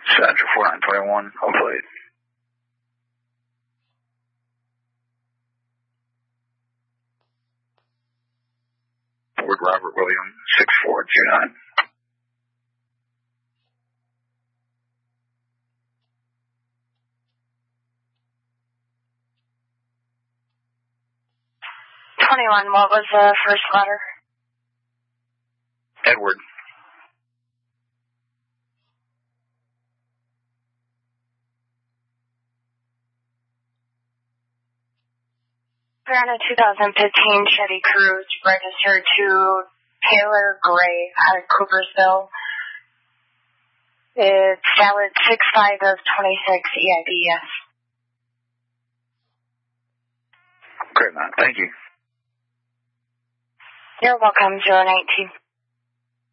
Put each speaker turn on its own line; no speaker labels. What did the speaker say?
Central 4921, hopefully. Ford Robert William, 6429.
What was the first letter?
Edward.
We're on a 2015 Chevy Cruze registered to Taylor Gray out of Coopersville. It's valid 6/5 of 26 EIDS.
Great, man. Thank you.
You're welcome, 019.